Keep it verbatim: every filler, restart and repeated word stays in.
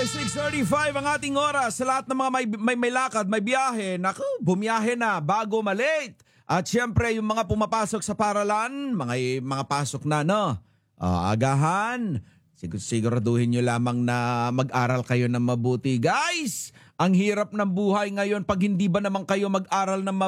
guys, six thirty-five ang ating oras. Sa lahat ng mga may, may, may lakad, may biyahe, naku, bumiyahe na bago malate. At syempre, yung mga pumapasok sa paralan, mga, mga pasok na, no? Uh, agahan, sigur siguraduhin nyo lamang na mag-aral kayo ng mabuti. Guys, ang hirap ng buhay ngayon pag hindi ba naman kayo mag-aral ng mabuti.